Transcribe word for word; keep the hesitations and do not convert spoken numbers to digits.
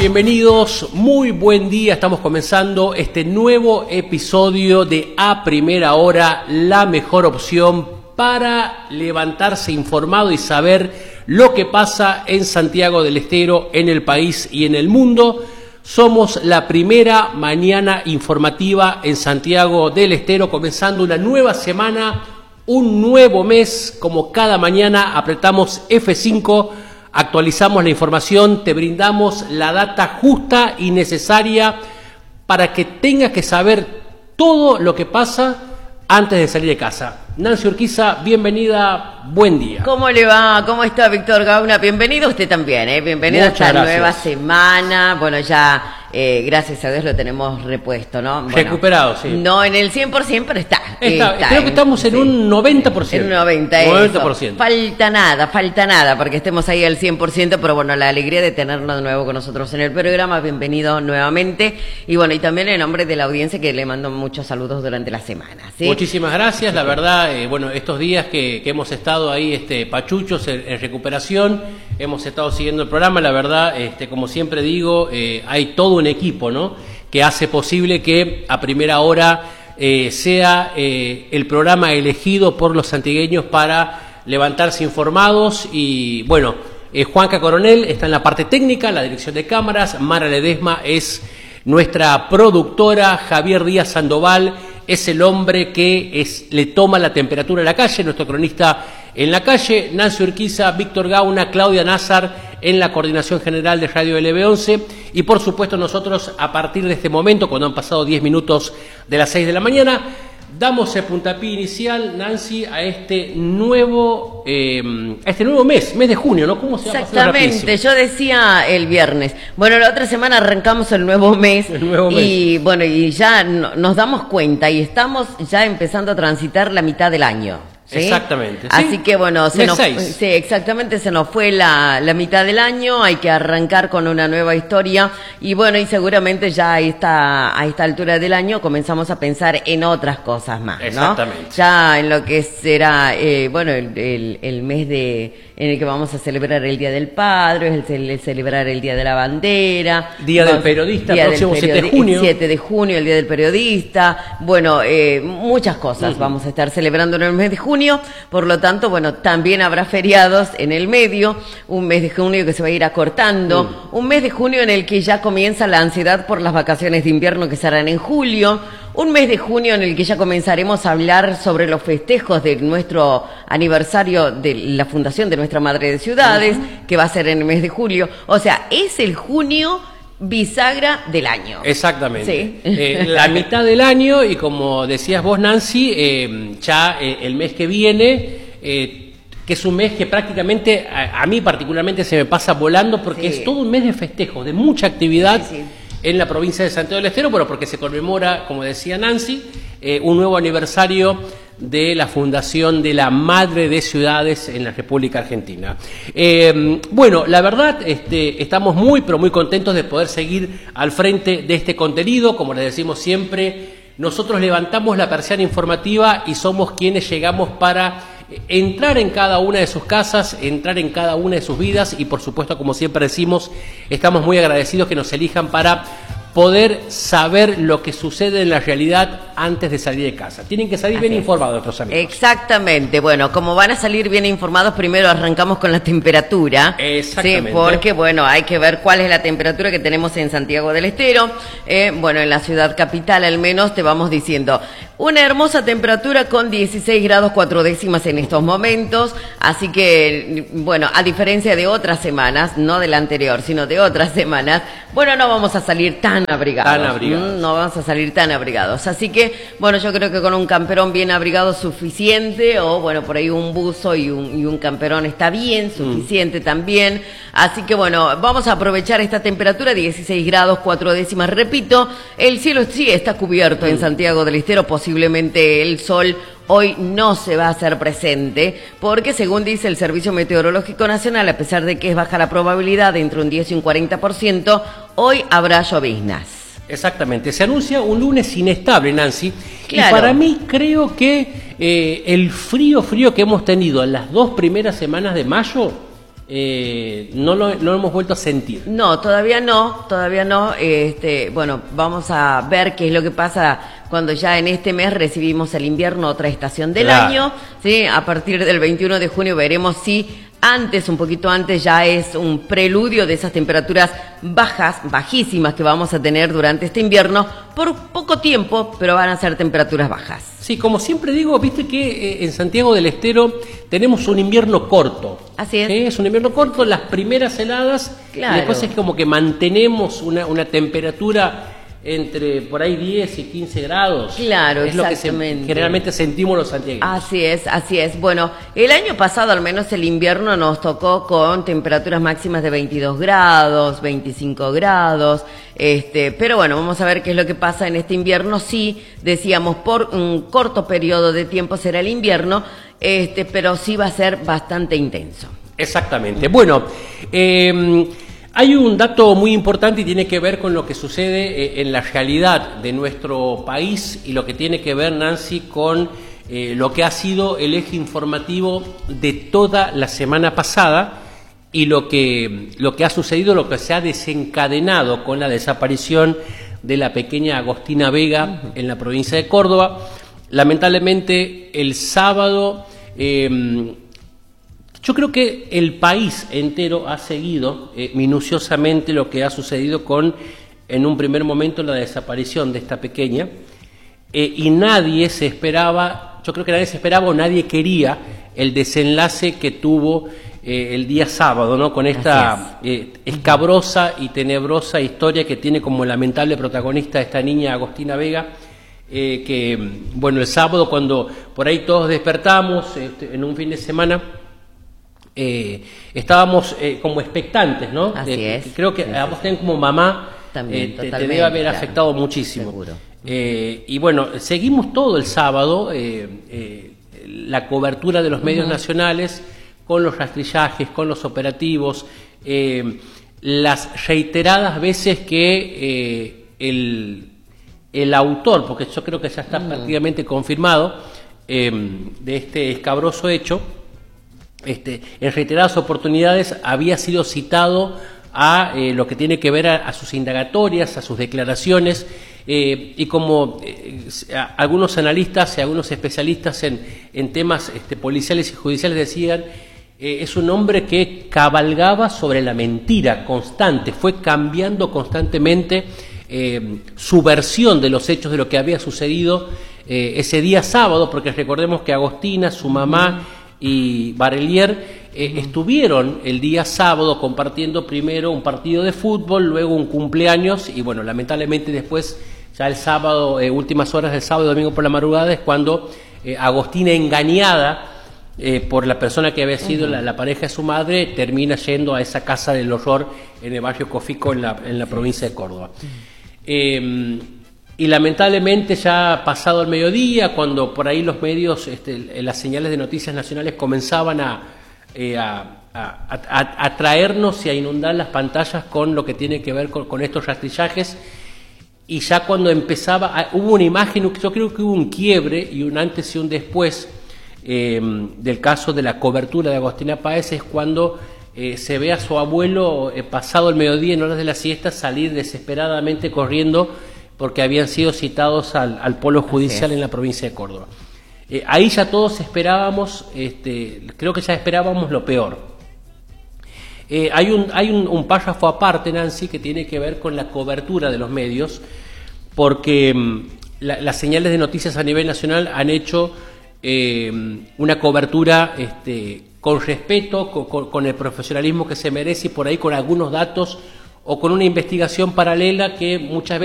Bienvenidos, muy buen día, estamos comenzando este nuevo episodio de A Primera Hora, la mejor opción para levantarse informado y saber lo que pasa en Santiago del Estero, en el país y en el mundo. Somos la primera mañana informativa en Santiago del Estero, comenzando una nueva semana, un nuevo mes, como cada mañana apretamos F cinco, actualizamos la información, te brindamos la data justa y necesaria para que tengas que saber todo lo que pasa antes de salir de casa. Nancy Urquiza, bienvenida, buen día. ¿Cómo le va? ¿Cómo está Víctor Gauna? Bienvenido usted también, ¿eh? Bienvenido Muchas a esta gracias. nueva semana. Bueno, ya, eh, gracias a Dios lo tenemos repuesto, ¿no? Bueno, Recuperado, sí. No en el cien por ciento, pero está. Está, está creo en- que estamos en sí. un noventa por ciento. En un noventa, noventa por ciento. eso. Falta nada, falta nada, porque estemos ahí al cien por ciento, pero bueno, la alegría de tenerlo de nuevo con nosotros en el programa, bienvenido nuevamente. Y bueno, y también en nombre de la audiencia que le mando muchos saludos durante la semana, ¿sí? Muchísimas gracias, la verdad, eh, bueno, estos días que, que hemos estado ahí este, pachuchos en, en recuperación, hemos estado siguiendo el programa, la verdad, este, como siempre digo, eh, hay todo un equipo, ¿no?, que hace posible que a primera hora eh, sea eh, el programa elegido por los santigueños para levantarse informados. Y bueno, eh, Juanca Coronel está en la parte técnica, la dirección de cámaras, Mara Ledesma es nuestra productora, Javier Díaz Sandoval es el hombre que es, le toma la temperatura en la calle, nuestro cronista en la calle, Nancy Urquiza, Víctor Gauna, Claudia Nazar en la coordinación general de Radio L B once, y por supuesto nosotros a partir de este momento, cuando han pasado diez minutos de las seis de la mañana, damos el puntapié inicial, Nancy, a este nuevo eh, a este nuevo mes, mes de junio, ¿no? ¿Cómo se va a pasar Exactamente, rapidísimo? yo decía el viernes. Bueno, la otra semana arrancamos el nuevo mes. El nuevo y bueno, y ya no- nos damos cuenta y estamos ya empezando a transitar la mitad del año. ¿sí? Exactamente, sí. Así que bueno, se Mes nos, seis. sí, exactamente, se nos fue la, la mitad del año, hay que arrancar con una nueva historia y bueno, y seguramente ya a esta, a esta altura del año comenzamos a pensar en otras cosas más, ¿no? Exactamente. Ya en lo que será, eh, bueno, el, el, el mes de, en el que vamos a celebrar el Día del Padre, el, cel- el celebrar el Día de la Bandera. Día del Vamos- Periodista, Día del próximo siete de periodi- junio. el siete de junio, el Día del Periodista. Bueno, eh, muchas cosas Ujú. vamos a estar celebrando en el mes de junio. Por lo tanto, bueno, también habrá feriados en el medio, un mes de junio que se va a ir acortando, Mm. un mes de junio en el que ya comienza la ansiedad por las vacaciones de invierno que serán en julio, un mes de junio en el que ya comenzaremos a hablar sobre los festejos de nuestro aniversario de la fundación de nuestra Madre de Ciudades, que va a ser en el mes de julio. O sea, es el junio bisagra del año. Exactamente. Sí. Eh, la mitad del año, y como decías vos, Nancy, eh, ya eh, el mes que viene, eh, que es un mes que prácticamente, a, a mí particularmente, se me pasa volando porque Sí. es todo un mes de festejo, de mucha actividad Sí, sí. en la provincia de Santiago del Estero, pero porque se conmemora, como decía Nancy, eh, un nuevo aniversario de la fundación de la Madre de Ciudades en la República Argentina. Eh, bueno, la verdad, este, estamos muy, pero muy contentos de poder seguir al frente de este contenido. Como les decimos siempre, nosotros levantamos la persiana informativa y somos quienes llegamos para entrar en cada una de sus casas, entrar en cada una de sus vidas, y por supuesto, como siempre decimos, estamos muy agradecidos que nos elijan para poder saber lo que sucede en la realidad antes de salir de casa. Tienen que salir Así bien es. informados nuestros amigos. Exactamente, bueno, como van a salir bien informados, primero arrancamos con la temperatura. Exactamente. Sí, porque bueno, hay que ver cuál es la temperatura que tenemos en Santiago del Estero. Eh, bueno, en la ciudad capital al menos te vamos diciendo una hermosa temperatura con dieciséis grados cuatro décimas en estos momentos, así que bueno, a diferencia de otras semanas, no de la anterior, sino de otras semanas, bueno, no vamos a salir tan abrigados. Tan abrigados. Mm, No vamos a salir tan abrigados. Así que, bueno, yo creo que con un camperón bien abrigado suficiente, o bueno, por ahí un buzo y un, y un camperón está bien, suficiente también. Así que bueno, vamos a aprovechar esta temperatura, dieciséis grados cuatro décimas, repito, el cielo sí está cubierto en Santiago del Estero, posiblemente el sol hoy no se va a hacer presente, porque según dice el Servicio Meteorológico Nacional, a pesar de que es baja la probabilidad de entre un diez y un cuarenta por ciento, hoy habrá lloviznas. Exactamente, se anuncia un lunes inestable, Nancy, Claro. y para mí creo que eh, el frío, frío que hemos tenido en las dos primeras semanas de mayo eh, no, lo, no lo hemos vuelto a sentir. No, todavía no, todavía no. Este, bueno, vamos a ver qué es lo que pasa cuando ya en este mes recibimos el invierno, otra estación del Claro. año. ¿Sí? A partir del veintiuno de junio veremos si antes, un poquito antes, ya es un preludio de esas temperaturas bajas, bajísimas que vamos a tener durante este invierno por poco tiempo, pero van a ser temperaturas bajas. Sí, como siempre digo, viste que eh, en Santiago del Estero tenemos un invierno corto. Así es. ¿Sí? Es un invierno corto, las primeras heladas, Claro. y después es como que mantenemos una, una temperatura entre por ahí diez y quince grados. Claro, es lo que exactamente. se, generalmente sentimos los santiagueños. Así es, así es. Bueno, el año pasado al menos el invierno nos tocó con temperaturas máximas de veintidós grados, veinticinco grados, este, pero bueno, vamos a ver qué es lo que pasa en este invierno. Sí, decíamos, por un corto periodo de tiempo será el invierno, este, pero sí va a ser bastante intenso. Exactamente. Bueno, eh, hay un dato muy importante y tiene que ver con lo que sucede eh, en la realidad de nuestro país y lo que tiene que ver, Nancy, con eh, lo que ha sido el eje informativo de toda la semana pasada y lo que, lo que ha sucedido, lo que se ha desencadenado con la desaparición de la pequeña Agostina Vega en la provincia de Córdoba. Lamentablemente, el sábado... Eh, Yo creo que el país entero ha seguido eh, minuciosamente lo que ha sucedido con, en un primer momento, la desaparición de esta pequeña, eh, y nadie se esperaba, yo creo que nadie se esperaba o nadie quería el desenlace que tuvo eh, el día sábado, ¿no? Con esta eh, escabrosa y tenebrosa historia que tiene como lamentable protagonista esta niña Agostina Vega. Eh, que, bueno, el sábado, cuando por ahí todos despertamos este, en un fin de semana, Eh, estábamos eh, como expectantes, ¿no? Así Eh, es. Creo que Sí, a vos también como mamá También, eh, te, te totalmente, debe haber claro. afectado muchísimo. Seguro. Eh, y bueno, seguimos todo el sábado eh, eh, la cobertura de los medios uh-huh. nacionales con los rastrillajes, con los operativos, eh, las reiteradas veces que eh, el, el autor, porque yo creo que ya está uh-huh. prácticamente confirmado, eh, de este escabroso hecho, Este, en reiteradas oportunidades había sido citado a eh, lo que tiene que ver a, a sus indagatorias, a sus declaraciones, eh, y como eh, a, algunos analistas y algunos especialistas en, en temas este, policiales y judiciales decían, eh, es un hombre que cabalgaba sobre la mentira constante, fue cambiando constantemente eh, su versión de los hechos, de lo que había sucedido eh, ese día sábado, porque recordemos que Agostina, su mamá y Barelier eh, estuvieron el día sábado compartiendo primero un partido de fútbol, luego un cumpleaños y bueno, lamentablemente después, ya el sábado, eh, últimas horas del sábado y domingo por la madrugada, es cuando eh, Agostina, engañada eh, por la persona que había sido uh-huh. la, la pareja de su madre, termina yendo a esa casa del horror en el barrio Cofico, en la, en la provincia de Córdoba. Uh-huh. Eh, Y lamentablemente ya pasado el mediodía, cuando por ahí los medios, este, las señales de noticias nacionales comenzaban a, eh, a, a, a, a traernos y a inundar las pantallas con lo que tiene que ver con, con estos rastrillajes, y ya cuando empezaba, a, hubo una imagen, yo creo que hubo un quiebre y un antes y un después eh, del caso de la cobertura de Agostina Páez, es cuando eh, se ve a su abuelo eh, pasado el mediodía en horas de la siesta salir desesperadamente corriendo, porque habían sido citados al, al polo judicial en la provincia de Córdoba. Eh, ahí ya todos esperábamos, este, creo que ya esperábamos lo peor. Eh, hay un, hay un, un párrafo aparte, Nancy, que tiene que ver con la cobertura de los medios, porque mmm, la, las señales de noticias a nivel nacional han hecho eh, una cobertura este, con respeto, con, con el profesionalismo que se merece y por ahí con algunos datos o con una investigación paralela que muchas veces